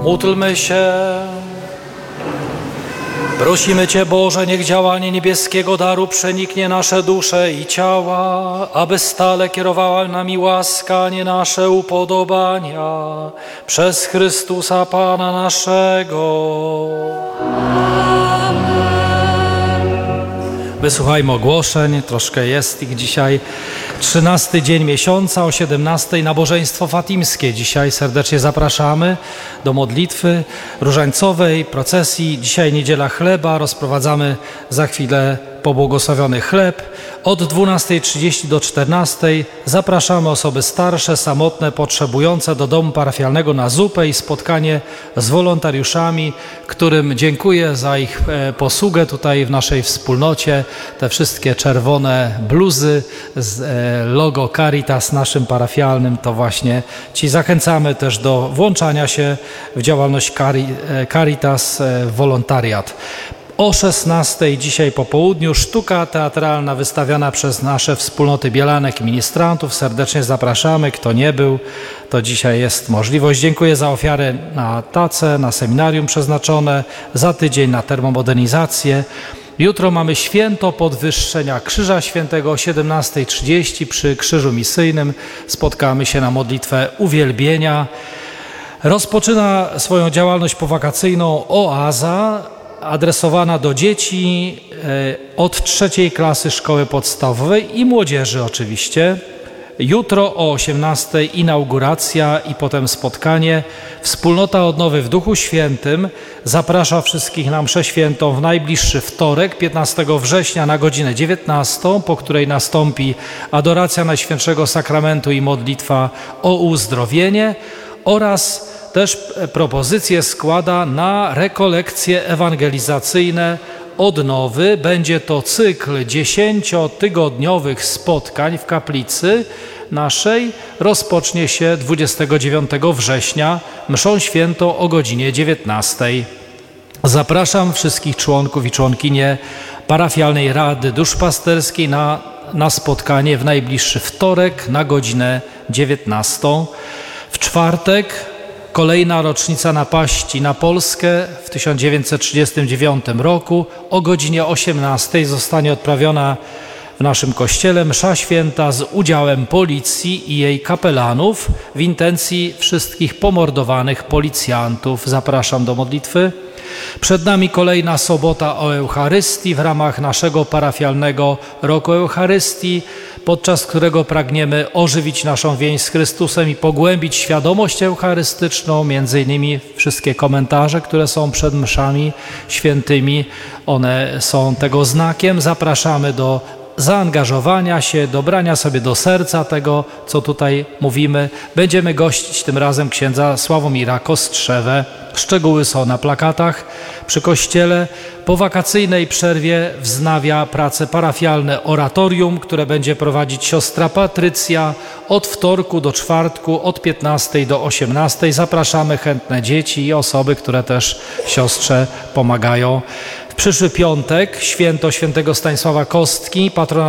Módlmy się. Prosimy Cię, Boże, niech działanie niebieskiego daru przeniknie nasze dusze i ciała, aby stale kierowała nami łaska, a nie nasze upodobania. Przez Chrystusa Pana naszego. Wysłuchajmy ogłoszeń, troszkę jest ich dzisiaj. 13 dzień miesiąca o 17 nabożeństwo fatimskie. Dzisiaj serdecznie zapraszamy do modlitwy różańcowej, procesji. Dzisiaj niedziela chleba, rozprowadzamy za chwilę pobłogosławiony chleb. Od 12:30 do 14:00 zapraszamy osoby starsze, samotne, potrzebujące do domu parafialnego na zupę i spotkanie z wolontariuszami, którym dziękuję za ich posługę tutaj w naszej wspólnocie. Te wszystkie czerwone bluzy z logo Caritas naszym parafialnym to właśnie ci. Zachęcamy też do włączania się w działalność Caritas, wolontariat. O 16:00 dzisiaj po południu sztuka teatralna wystawiana przez nasze wspólnoty bielanek i ministrantów. Serdecznie zapraszamy. Kto nie był, to dzisiaj jest możliwość. Dziękuję za ofiarę na tace, na seminarium przeznaczone, za tydzień na termomodernizację. Jutro mamy święto podwyższenia Krzyża Świętego o 17:30 przy Krzyżu Misyjnym. Spotkamy się na modlitwę uwielbienia. Rozpoczyna swoją działalność powakacyjną Oaza, adresowana do dzieci od 3. klasy szkoły podstawowej i młodzieży oczywiście. Jutro o 18:00 inauguracja i potem spotkanie. Wspólnota Odnowy w Duchu Świętym zaprasza wszystkich na mszę świętą w najbliższy wtorek, 15 września na godzinę 19:00, po której nastąpi adoracja Najświętszego Sakramentu i modlitwa o uzdrowienie, oraz też propozycje składa na rekolekcje ewangelizacyjne Odnowy. Będzie to cykl 10-tygodniowych spotkań w kaplicy naszej. Rozpocznie się 29 września mszą świętą o godzinie 19:00. Zapraszam wszystkich członków i członkinie parafialnej Rady Duszpasterskiej na spotkanie w najbliższy wtorek na godzinę 19:00. W czwartek kolejna rocznica napaści na Polskę w 1939 roku. O godzinie 18:00 zostanie odprawiona w naszym kościele msza święta z udziałem policji i jej kapelanów w intencji wszystkich pomordowanych policjantów. Zapraszam do modlitwy. Przed nami kolejna sobota o Eucharystii w ramach naszego parafialnego roku Eucharystii, podczas którego pragniemy ożywić naszą więź z Chrystusem i pogłębić świadomość eucharystyczną. Między innymi wszystkie komentarze, które są przed mszami świętymi, one są tego znakiem. Zapraszamy do zaangażowania się, dobrania sobie do serca tego, co tutaj mówimy. Będziemy gościć tym razem księdza Sławomira Kostrzewę. Szczegóły są na plakatach przy kościele. Po wakacyjnej przerwie wznawia prace parafialne oratorium, które będzie prowadzić siostra Patrycja od wtorku do czwartku, od 15 do 18. Zapraszamy chętne dzieci i osoby, które też siostrze pomagają. W przyszły piątek święto świętego Stanisława Kostki, patrona